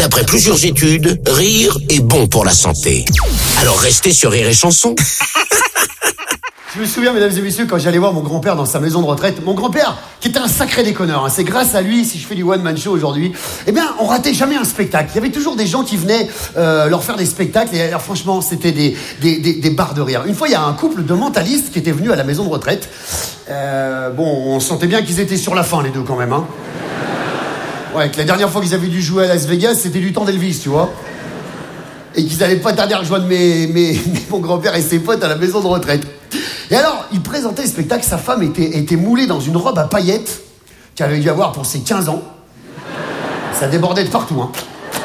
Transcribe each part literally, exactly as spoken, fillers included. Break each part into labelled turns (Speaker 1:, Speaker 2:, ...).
Speaker 1: D'après plusieurs études, rire est bon pour la santé. Alors restez sur Rire et Chanson.
Speaker 2: Je me souviens, mesdames et messieurs, quand j'allais voir mon grand-père dans sa maison de retraite, mon grand-père, qui était un sacré déconneur, hein, c'est grâce à lui si je fais du one-man show aujourd'hui, eh bien, on ratait jamais un spectacle. Il y avait toujours des gens qui venaient euh, leur faire des spectacles, et alors, franchement, c'était des, des, des, des barres de rire. Une fois, il y a un couple de mentalistes qui était venu à la maison de retraite. Euh, bon, on sentait bien qu'ils étaient sur la fin, les deux, quand même, hein. Ouais, que la dernière fois qu'ils avaient dû jouer à Las Vegas, c'était du temps d'Elvis, tu vois. Et qu'ils allaient pas tarder à rejoindre mes, mes, mon grand-père et ses potes à la maison de retraite. Et alors, il présentait le spectacle, sa femme était, était moulée dans une robe à paillettes qu'elle avait dû avoir pour ses quinze ans. Ça débordait de partout, hein.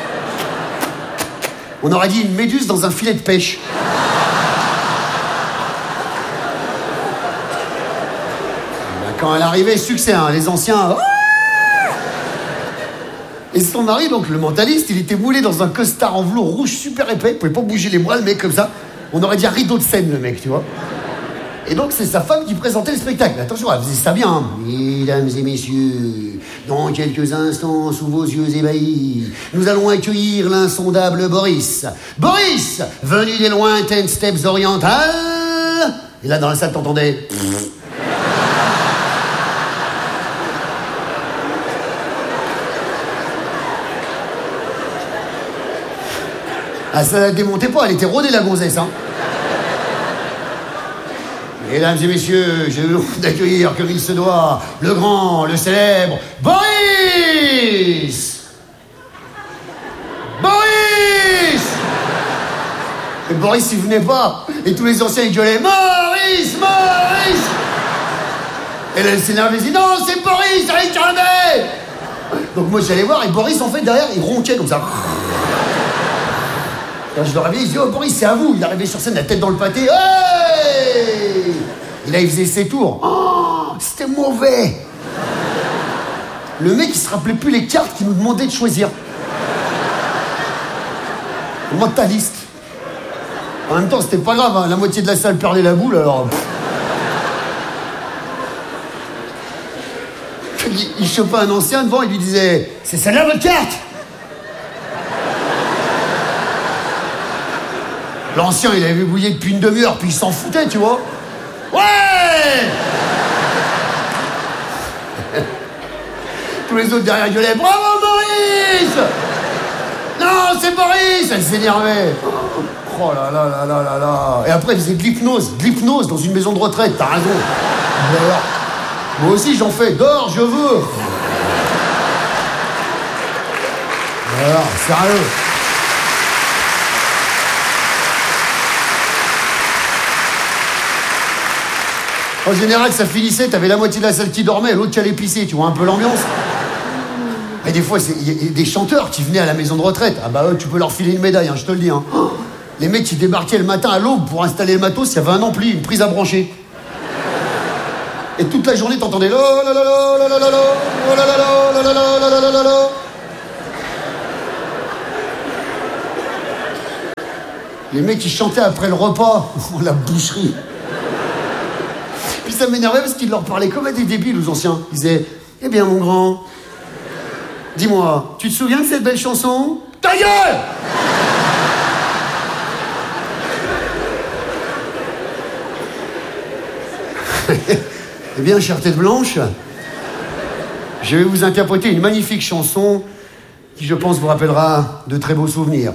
Speaker 2: On aurait dit une méduse dans un filet de pêche. Ben, quand elle arrivait, succès, hein, les anciens... Oh, et son mari, donc le mentaliste, il était moulé dans un costard en velours rouge super épais. Il pouvait pas bouger les bras, le mec, comme ça. On aurait dit un rideau de scène, le mec, tu vois. Et donc, c'est sa femme qui présentait le spectacle. Attention, elle faisait ça bien. Hein. Mesdames et messieurs, dans quelques instants, sous vos yeux ébahis, nous allons accueillir l'insondable Boris. Boris, venu des lointaines steppes orientales. Et là, dans la salle, t'entendais... Ah, ça la démontait pas, elle était rodée, la gonzesse, hein. Mesdames et messieurs, je vous d'accueillir comme il se doit, le grand, le célèbre, Boris! Boris! Et Boris, il venait pas. Et tous les anciens, ils gueulaient, Maurice, Maurice! Et là, elle s'énervait, elle dit, non, c'est Boris, avec un nez! Donc moi, j'allais voir, et Boris, en fait, derrière, il ronquait comme ça. Quand je le réveillais, il disait, oh Boris, c'est à vous. Il arrivait sur scène, la tête dans le pâté. Hey! Et là, il faisait ses tours. Oh, c'était mauvais. Le mec, il se rappelait plus les cartes qu'il nous demandait de choisir. Le mentaliste. En même temps, c'était pas grave, hein. La moitié de la salle perdait la boule, alors... Il, il chopait un ancien devant, il lui disait, c'est celle-là votre carte? L'ancien, il avait bouillé depuis une demi-heure, puis il s'en foutait, tu vois. Ouais! Tous les autres derrière gueulaient, bravo Boris! Non, c'est Boris! Elle s'énervait. Oh là là là là là là. Et après, il faisait de l'hypnose, de l'hypnose dans une maison de retraite, t'as raison. D'ailleurs, moi aussi, j'en fais. Dors, je veux. Alors, sérieux. En général, ça finissait, t'avais la moitié de la salle qui dormait, l'autre qui allait pisser, tu vois un peu l'ambiance. Et des fois, il y a des chanteurs qui venaient à la maison de retraite. Ah bah eux, tu peux leur filer une médaille, hein, je te le dis. Hein. Les mecs qui débarquaient le matin à l'aube pour installer le matos, il y avait un ampli, une prise à brancher. Et toute la journée, t'entendais... Les mecs, ils chantaient après le repas. Oh, la boucherie. Puis ça m'énervait parce qu'ils leur parlaient comme à des débiles aux anciens. Ils disaient, eh bien mon grand, dis-moi, tu te souviens de cette belle chanson? Ta gueule! Eh bien, chère tête blanche, je vais vous interpréter une magnifique chanson qui, je pense, vous rappellera de très beaux souvenirs.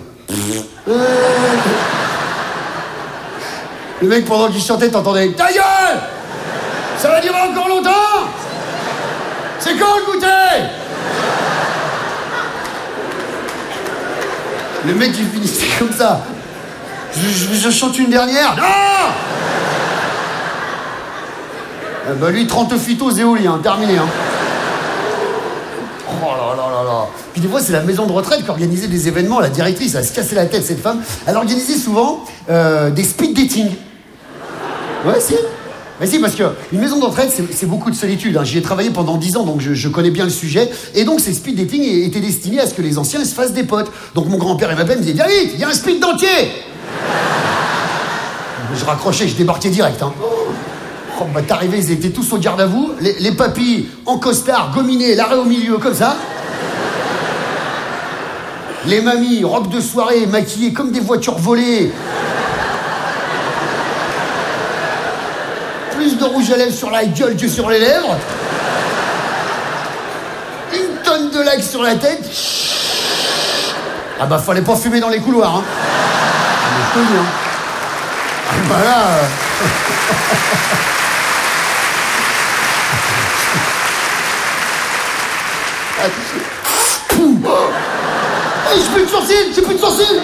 Speaker 2: Le mec, pendant qu'il chantait, t'entendais, ta gueule! Ça va durer encore longtemps? C'est quand le goûter? Le mec, il finissait comme ça. Je, je, je chante une dernière. Non! Eh ben lui, trente phytos et au lit, hein, terminé. Hein. Oh là là là là. Puis des fois, c'est la maison de retraite qui organisait des événements. La directrice, elle se cassait la tête, cette femme. Elle organisait souvent euh, des speed dating. Ouais, si. Mais si, parce qu'une maison de retraite, c'est, c'est beaucoup de solitude. Hein. J'y ai travaillé pendant dix ans, donc je, je connais bien le sujet. Et donc, ces speed dating étaient destinés à ce que les anciens se fassent des potes. Donc, mon grand-père et ma père me disaient, viens vite, il y a un speed dentier. Je raccrochais, je débarquais direct. Hein. Oh, bah, t'arrivais, ils étaient tous au garde à vous. Les, les papilles en costard, gominés, l'arrêt au milieu, comme ça. Les mamies, robes de soirée, maquillées comme des voitures volées. Plus de rouge à lèvres sur la gueule que sur les lèvres. Une tonne de lac sur la tête. Ah bah fallait pas fumer dans les couloirs, hein. On est connu, hein. Ah bah là... Euh... Pouh. Oh, j'ai plus de sourcils, j'ai plus de sourcils.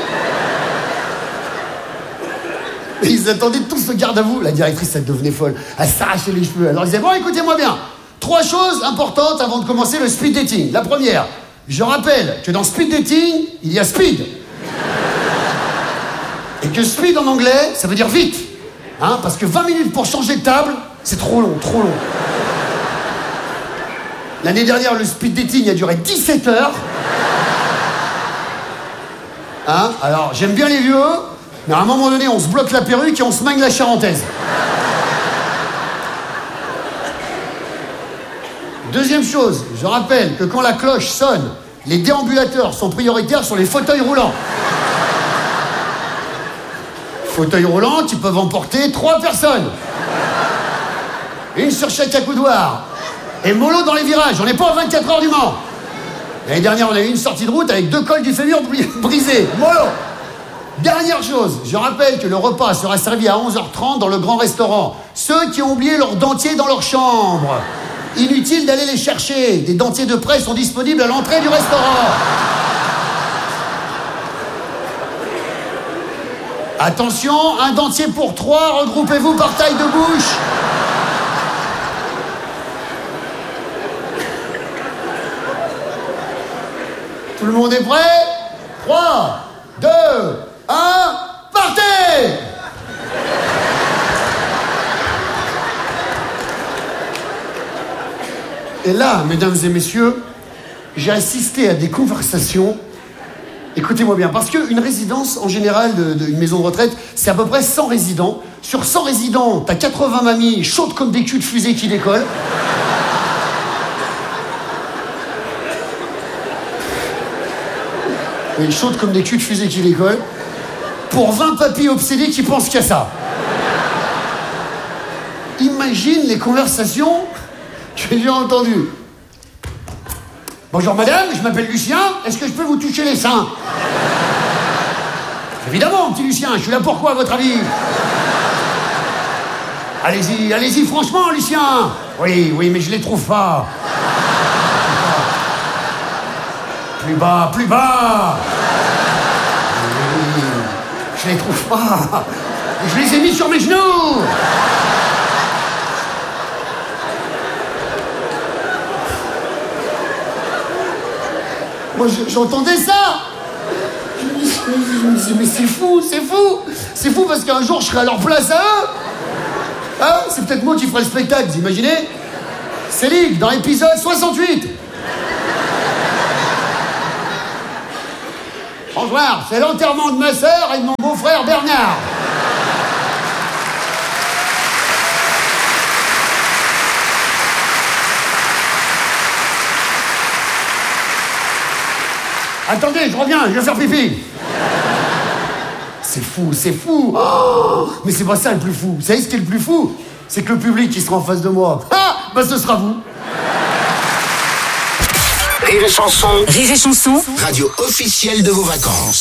Speaker 2: Et ils attendaient tous au garde à vous. La directrice, elle devenait folle. Elle s'arrachait les cheveux. Alors ils disaient, bon, écoutez-moi bien. Trois choses importantes avant de commencer le speed dating. La première, je rappelle que dans speed dating, il y a speed. Et que speed en anglais, ça veut dire vite. Hein, parce que vingt minutes pour changer de table, c'est trop long, trop long. L'année dernière, le speed dating a duré dix-sept heures. Hein, alors, j'aime bien les vieux, mais à un moment donné, on se bloque la perruque et on se magne la charentaise. Deuxième chose, je rappelle que quand la cloche sonne, les déambulateurs sont prioritaires sur les fauteuils roulants. Fauteuils roulants qui peuvent emporter trois personnes. Une sur chaque accoudoir. Et mollo dans les virages, on n'est pas à vingt-quatre heures du Mans. L'année dernière, on a eu une sortie de route avec deux cols du fémur brisés. Mollo. Dernière chose, je rappelle que le repas sera servi à onze heures trente dans le grand restaurant. Ceux qui ont oublié leur dentier dans leur chambre, inutile d'aller les chercher. Des dentiers de prêt sont disponibles à l'entrée du restaurant. Attention, un dentier pour trois, regroupez-vous par taille de bouche. Tout le monde est prêt? trois, deux, un, partez! Et là, mesdames et messieurs, j'ai assisté à des conversations. Écoutez-moi bien, parce qu'une résidence, en général, de, de, une maison de retraite, c'est à peu près cent résidents. Sur cent résidents, t'as quatre-vingts mamies chaudes comme des culs de fusée qui décollent. Et chaudes comme des culs de fusée qui décollent. Pour vingt papis obsédés qui pensent qu'à ça. Imagine les conversations que j'ai entendues. Bonjour madame, je m'appelle Lucien, est-ce que je peux vous toucher les seins? Évidemment, petit Lucien, je suis là pourquoi, à votre avis? Allez-y, allez-y, franchement, Lucien. Oui, oui, mais je les trouve pas. Plus bas, plus bas. Oui, je les trouve pas. Je les ai mis sur mes genoux. Moi, j'entendais ça. Je me disais, je me disais, mais c'est fou, c'est fou. C'est fou parce qu'un jour, je serai à leur place à eux. Hein? C'est peut-être moi qui ferai le spectacle, vous imaginez? Céline, dans l'épisode soixante-huit. Bonsoir, c'est l'enterrement de ma sœur et de mon beau-frère Bernard. Attendez, je reviens, je vais faire pipi. C'est fou, c'est fou. Oh, mais c'est pas ça le plus fou. Vous savez ce qui est le plus fou? C'est que le public qui sera en face de moi. Ah, bah ce sera vous.
Speaker 1: Rire et chanson.
Speaker 3: Rire et chanson.
Speaker 1: Radio officielle de vos vacances.